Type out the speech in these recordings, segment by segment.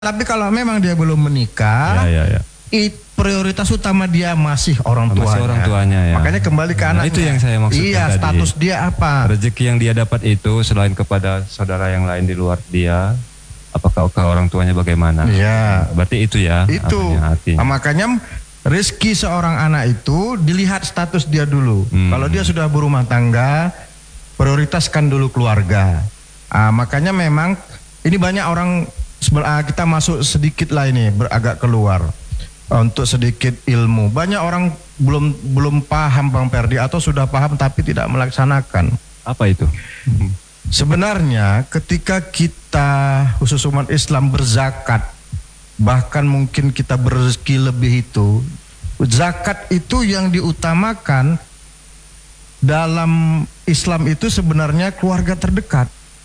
Tapi kalau memang dia belum menikah, prioritas utama dia masih orang tuanya. Masih orang tuanya ya. Makanya kembali ke anaknya. Itu yang saya maksudkan iya, tadi. status dia apa? Rezeki yang dia dapat itu selain kepada saudara yang lain di luar dia, apakah ke orang tuanya bagaimana? Iya. Berarti itu ya. Itu. Artinya. Makanya rezeki seorang anak itu dilihat status dia dulu. Kalau dia sudah berumah tangga, prioritaskan dulu keluarga. Makanya memang ini banyak orang, kita masuk sedikit lah ini, agak keluar untuk sedikit ilmu. Banyak orang belum paham Bang Perdi, atau sudah paham tapi tidak melaksanakan. Apa itu? Sebenarnya ketika kita khusus umat Islam berzakat, bahkan mungkin kita berrezeki lebih, itu zakat itu yang diutamakan dalam Islam itu sebenarnya keluarga terdekat.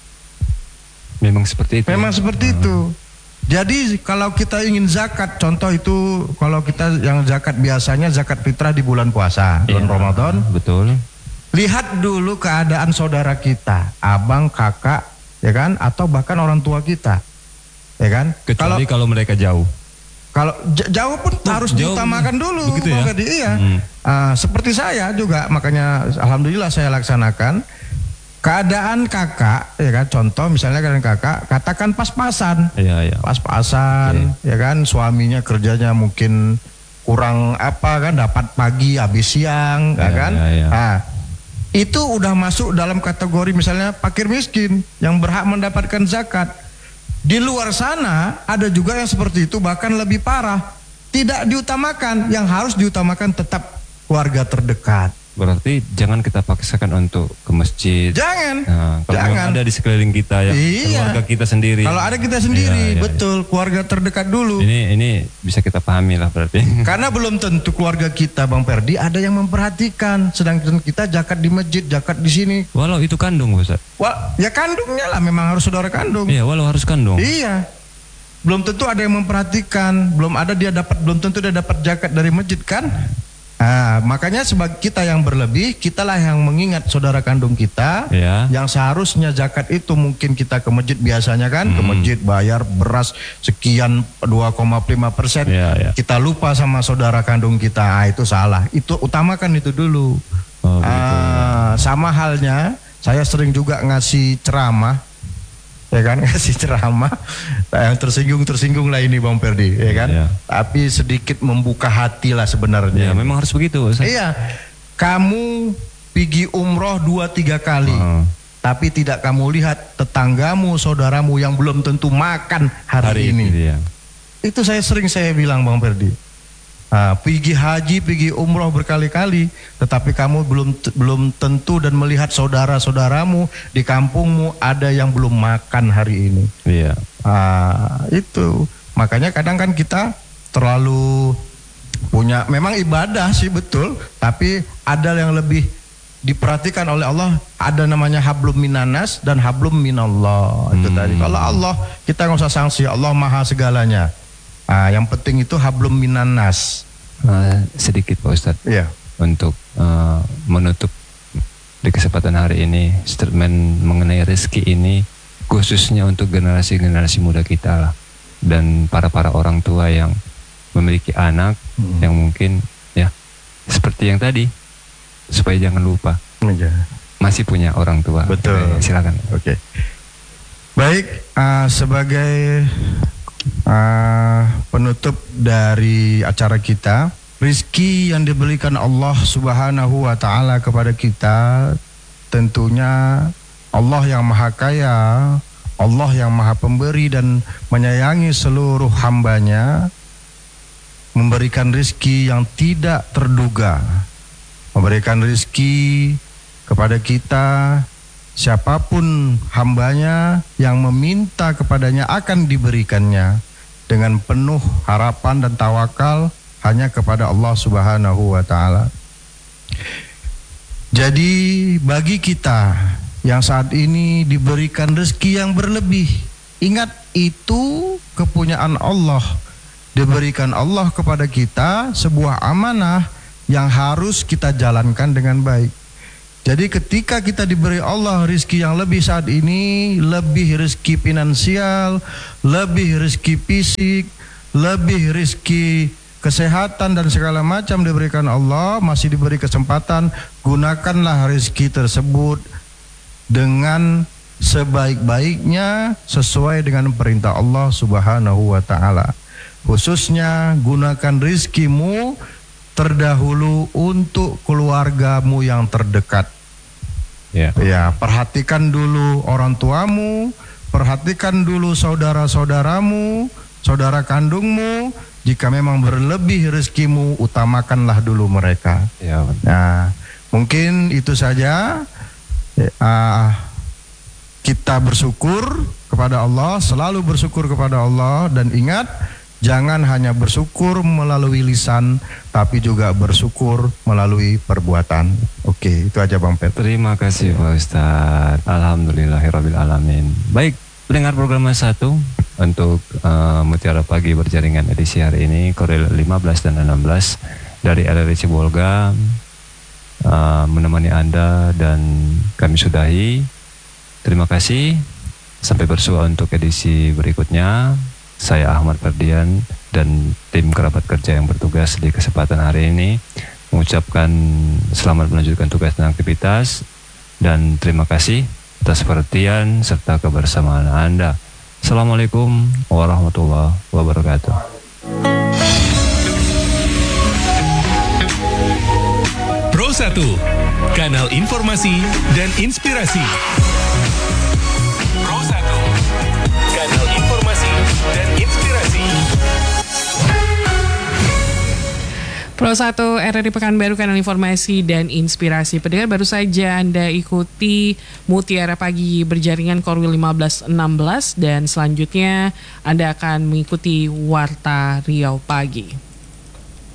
Memang seperti itu. Memang seperti itu. Jadi kalau kita ingin zakat, contoh itu kalau kita yang zakat biasanya zakat fitrah di bulan puasa, bulan Ramadan. Betul. Lihat dulu keadaan saudara kita, abang, kakak, ya kan, atau bahkan orang tua kita, ya kan. Kecuali kalau mereka jauh. Kalau jauh pun harus diutamakan dulu. Begitu ya? Iya. Seperti saya juga, makanya alhamdulillah saya laksanakan. Keadaan kakak, ya kan, contoh misalnya keadaan kakak, katakan pas-pasan, pas-pasan, ya kan, suaminya kerjanya mungkin kurang apa kan, dapat pagi habis siang, ya kan, Nah, itu udah masuk dalam kategori misalnya fakir miskin yang berhak mendapatkan zakat. Di luar sana ada juga yang seperti itu, bahkan lebih parah, tidak diutamakan. Yang harus diutamakan tetap keluarga terdekat. Berarti jangan kita paksakan untuk ke masjid. Jangan. Kalau jangan. Ada di sekeliling kita ya, keluarga kita sendiri. Kalau ada kita sendiri, betul, keluarga terdekat dulu. Ini bisa kita pahami lah berarti. Karena belum tentu keluarga kita, Bang Perdi, ada yang memperhatikan. Sedangkan kita zakat di masjid, zakat di sini. Walau itu kandung, Ustaz. Ya kandungnya lah, memang harus saudara kandung. Iya, walau harus kandung. Iya. Belum tentu ada yang memperhatikan, belum tentu dia dapat zakat dari masjid kan? Makanya sebagai kita yang berlebih, kitalah yang mengingat saudara kandung kita, yang seharusnya zakat itu mungkin kita ke masjid biasanya kan, ke masjid bayar beras sekian 2,5%, kita lupa sama saudara kandung kita, itu salah. Itu utamakan itu dulu. Sama halnya, saya sering juga ngasih ceramah, ya kan, ngasih ceramah yang tersinggung lah ini Bang Perdi, ya kan, tapi sedikit membuka hati lah sebenarnya. Memang harus begitu. Iya, kamu pergi umroh 2-3 kali, tapi tidak kamu lihat tetanggamu, saudaramu yang belum tentu makan hari ini. Itu saya bilang Bang Perdi. Pergi haji, pergi umroh berkali-kali, tetapi kamu belum tentu dan melihat saudara-saudaramu di kampungmu ada yang belum makan hari ini. Itu makanya kadang kan kita terlalu punya, memang ibadah sih betul, tapi ada yang lebih diperhatikan oleh Allah. Ada namanya hablum minanas dan hablum minallah. Itu tadi. Kalau Allah kita nggak usah sanksi, Allah maha segalanya. Yang penting itu hablum minanas. Sedikit Pak Ustadz, untuk menutup di kesempatan hari ini, statement mengenai rezeki ini khususnya untuk generasi-generasi muda kita lah, dan para orang tua yang memiliki anak yang mungkin ya seperti yang tadi, supaya jangan lupa masih punya orang tua. Betul. Silakan. Baik, sebagai penutup dari acara kita, rizki yang diberikan Allah Subhanahu wa ta'ala kepada kita, tentunya Allah yang maha kaya, Allah yang maha pemberi dan menyayangi seluruh hambanya, memberikan rizki yang tidak terduga, memberikan rizki kepada kita. Siapapun hambanya yang meminta kepadanya akan diberikannya dengan penuh harapan dan tawakal hanya kepada Allah Subhanahu wa ta'ala. Jadi bagi kita yang saat ini diberikan rezeki yang berlebih, ingat itu kepunyaan Allah. Diberikan Allah kepada kita sebuah amanah yang harus kita jalankan dengan baik. Jadi ketika kita diberi Allah rizki yang lebih saat ini, lebih rizki finansial, lebih rizki fisik, lebih rizki kesehatan dan segala macam diberikan Allah, masih diberi kesempatan, gunakanlah rizki tersebut dengan sebaik-baiknya sesuai dengan perintah Allah Subhanahu wa ta'ala. Khususnya gunakan rizkimu terdahulu untuk keluargamu yang terdekat. Ya, perhatikan dulu orang tuamu, perhatikan dulu saudara-saudaramu, saudara kandungmu. Jika memang berlebih rezekimu, utamakanlah dulu mereka. Ya. Nah, mungkin itu saja. Kita bersyukur kepada Allah, selalu bersyukur kepada Allah, dan ingat, jangan hanya bersyukur melalui lisan, tapi juga bersyukur melalui perbuatan. Oke, itu aja Bang Pet. Terima kasih Pak Ustadz. Alhamdulillahirabbil alamin. Baik, pendengar program 1 untuk Mutiara Pagi Berjaringan edisi hari ini, Koril 15 dan 16 dari RRI Sibolga menemani Anda, dan kami sudahi. Terima kasih. Sampai bersua untuk edisi berikutnya. Saya Ahmad Ferdian dan tim kerabat kerja yang bertugas di kesempatan hari ini mengucapkan selamat melanjutkan tugas dan aktivitas, dan terima kasih atas perhatian serta kebersamaan Anda. Assalamualaikum warahmatullahi wabarakatuh. Pro 1, kanal informasi dan inspirasi. Pro 1, kanal informasi dan inspirasi. Pro 1 RRI Pekanbaru, kanal informasi dan inspirasi. Pendengar, baru saja Anda ikuti Mutiara Pagi Berjaringan Korwil 15-16, dan selanjutnya Anda akan mengikuti Warta Riau Pagi.